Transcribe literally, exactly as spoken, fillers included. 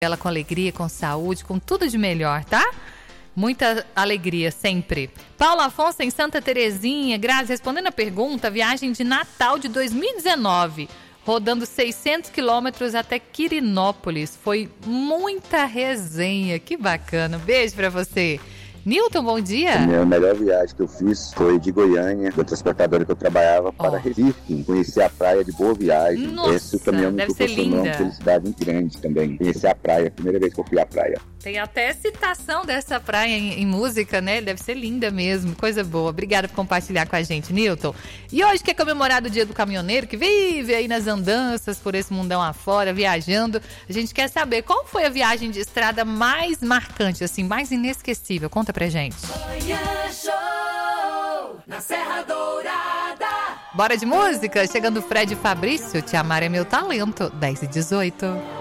ela com alegria, com saúde, com tudo de melhor, tá? Muita alegria sempre. Paulo Afonso em Santa Terezinha. Grazi, respondendo a pergunta, viagem de Natal de dois mil e dezenove, rodando seiscentos quilômetros até Quirinópolis. Foi muita resenha, que bacana. Beijo pra você. Nilton, bom dia. A minha melhor viagem que eu fiz foi de Goiânia, da transportadora que eu trabalhava, para oh. Recife, conhecer a praia de Boa Viagem. Nossa, esse também me proporcionou uma felicidade muito grande também, conhecer a praia, a primeira vez que eu fui à praia. Tem até citação dessa praia em, em música, né? Deve ser linda mesmo, coisa boa. Obrigada por compartilhar com a gente, Nilton. E hoje que é comemorado o Dia do Caminhoneiro, que vive aí nas andanças por esse mundão afora, viajando, a gente quer saber qual foi a viagem de estrada mais marcante, assim, mais inesquecível. Conta pra gente. Manhã Show, na Serra Dourada. Bora de música? Chegando o Fred Fabrício, Te Amar é Meu Talento, dez e dezoito.